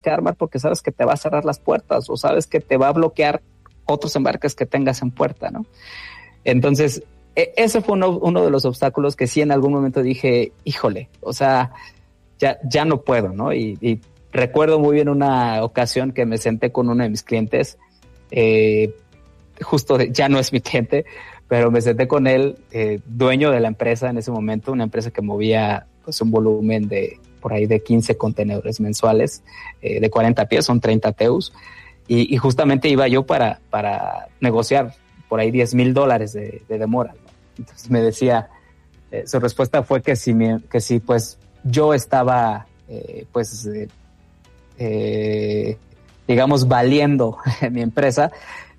que armar porque sabes que te va a cerrar las puertas o sabes que te va a bloquear otros embarques que tengas en puerta, ¿no? Entonces, ese fue uno de los obstáculos que sí en algún momento dije, híjole, o sea, ya no puedo, ¿no? Y recuerdo muy bien una ocasión que me senté con uno de mis clientes, ya no es mi cliente, pero me senté con él, dueño de la empresa en ese momento, una empresa que movía pues un volumen de por ahí de 15 contenedores mensuales, de 40 pies, son 30 TEUs, y justamente iba yo para negociar por ahí $10,000 de demora, ¿no? Entonces me decía, su respuesta fue que si pues yo estaba digamos valiendo mi empresa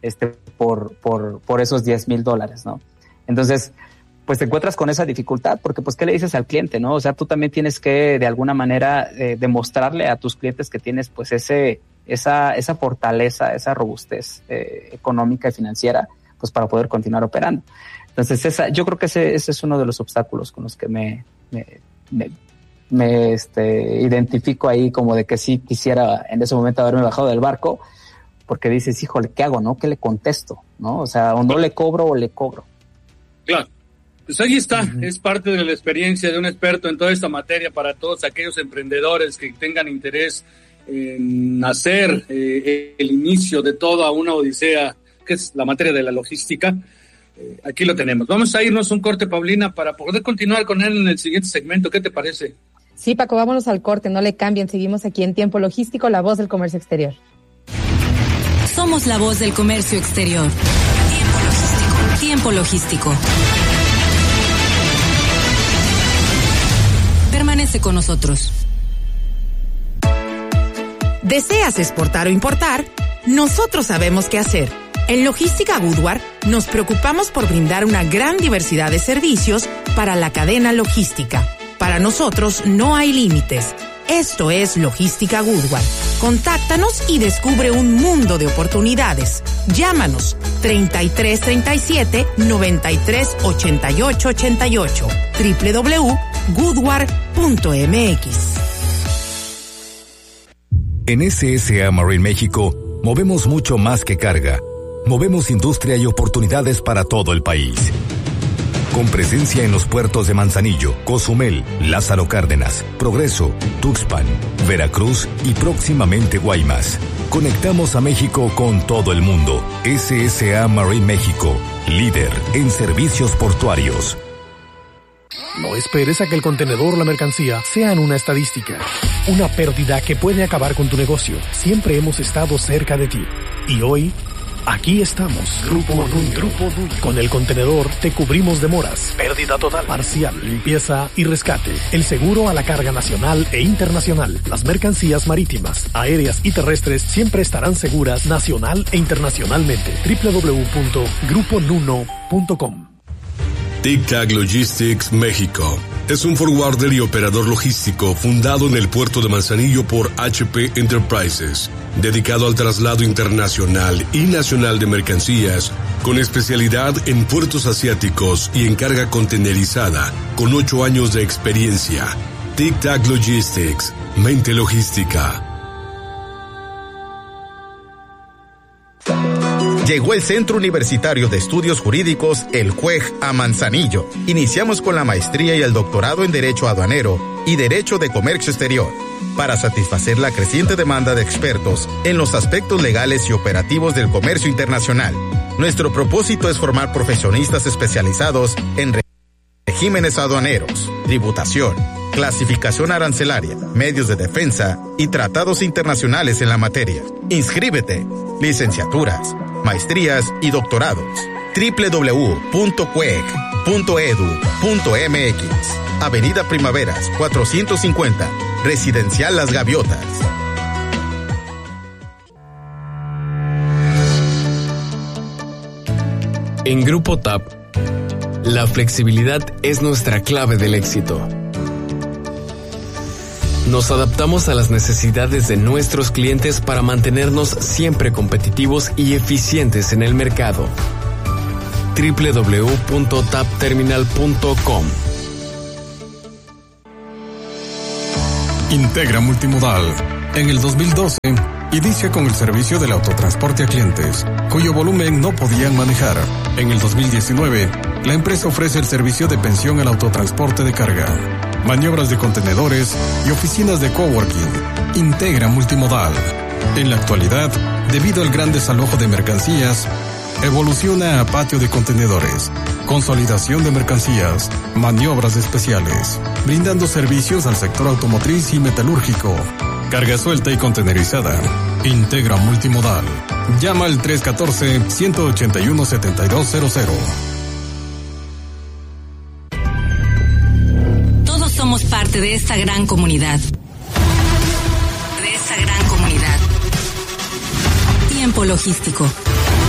por esos $10,000, ¿no? Entonces, pues te encuentras con esa dificultad porque pues ¿qué le dices al cliente, no? O sea, tú también tienes que de alguna manera demostrarle a tus clientes que tienes pues esa fortaleza, esa robustez económica y financiera pues para poder continuar operando. Entonces yo creo que ese es uno de los obstáculos con los que me identifico ahí, como de que sí quisiera en ese momento haberme bajado del barco, porque dices, híjole, ¿qué hago, no? ¿Qué le contesto, no? O sea, o no le cobro o le cobro. Claro. Pues ahí está, es parte de la experiencia de un experto en toda esta materia para todos aquellos emprendedores que tengan interés en hacer el inicio de toda una odisea, que es la materia de la logística. Aquí lo tenemos. Vamos a irnos un corte, Paulina, para poder continuar con él en el siguiente segmento. ¿Qué te parece? Sí, Paco, vámonos al corte, no le cambien. Seguimos aquí en Tiempo Logístico, la voz del comercio exterior. Somos la voz del comercio exterior. Tiempo Logístico. Permanece con nosotros. ¿Deseas exportar o importar? Nosotros sabemos qué hacer. En Logística Goodward nos preocupamos por brindar una gran diversidad de servicios para la cadena logística. Para nosotros no hay límites. Esto es Logística Goodward. Contáctanos y descubre un mundo de oportunidades. Llámanos 3337-938888 www.goodward.mx. En SSA Marine México movemos mucho más que carga. Movemos industria y oportunidades para todo el país. Con presencia en los puertos de Manzanillo, Cozumel, Lázaro Cárdenas, Progreso, Tuxpan, Veracruz y próximamente Guaymas. Conectamos a México con todo el mundo. SSA Marine México, líder en servicios portuarios. No esperes a que el contenedor o la mercancía sean una estadística, una pérdida que puede acabar con tu negocio. Siempre hemos estado cerca de ti. Y hoy, aquí estamos. Grupo Nuño. Con el contenedor te cubrimos demoras, pérdida total, parcial, limpieza y rescate. El seguro a la carga nacional e internacional. Las mercancías marítimas, aéreas y terrestres siempre estarán seguras nacional e internacionalmente. www.gruponuno.com. Tic Tac Logistics México es un forwarder y operador logístico fundado en el puerto de Manzanillo por HP Enterprises, dedicado al traslado internacional y nacional de mercancías, con especialidad en puertos asiáticos y en carga contenerizada, con 8 años de experiencia. Tic Tac Logistics, mente logística. Llegó el Centro Universitario de Estudios Jurídicos, el CUEJ, a Manzanillo. Iniciamos con la maestría y el doctorado en Derecho Aduanero y Derecho de Comercio Exterior, para satisfacer la creciente demanda de expertos en los aspectos legales y operativos del comercio internacional. Nuestro propósito es formar profesionistas especializados en regímenes aduaneros, tributación, clasificación arancelaria, medios de defensa y tratados internacionales en la materia. Inscríbete. Licenciaturas, maestrías y doctorados. www.cueg.edu.mx. Avenida Primaveras 450, Residencial Las Gaviotas. En Grupo TAP, la flexibilidad es nuestra clave del éxito. Nos adaptamos a las necesidades de nuestros clientes para mantenernos siempre competitivos y eficientes en el mercado. www.tapterminal.com. Integra Multimodal, En el 2012, inicia con el servicio del autotransporte a clientes, cuyo volumen no podían manejar. En el 2019, la empresa ofrece el servicio de pensión al autotransporte de carga, maniobras de contenedores y oficinas de coworking. Integra multimodal. En la actualidad, debido al gran desalojo de mercancías, evoluciona a patio de contenedores, consolidación de mercancías, maniobras especiales, brindando servicios al sector automotriz y metalúrgico. Carga suelta y contenerizada. Integra multimodal. Llama al 314-181-7200. Todos somos parte de esta gran comunidad. Tiempo Logístico.